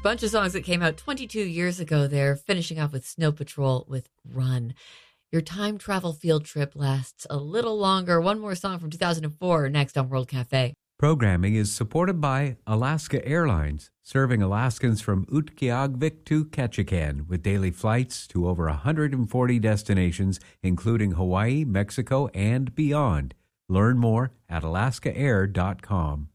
Bunch of songs that came out 22 years ago there, finishing off with Snow Patrol with Run. Your time travel field trip lasts a little longer. One more song from 2004 next on World Cafe. Programming is supported by Alaska Airlines, serving Alaskans from Utqiagvik to Ketchikan with daily flights to over 140 destinations, including Hawaii, Mexico, and beyond. Learn more at alaskaair.com.